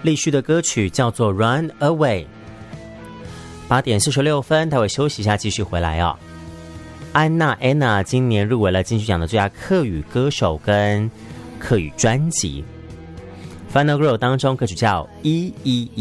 立旭的歌曲叫做 Run Away。 8点46分，待会休息一下继续回来哦。安娜今年入围了金曲奖的最佳客语歌手跟客语专辑。Final Girl 当中歌曲叫111。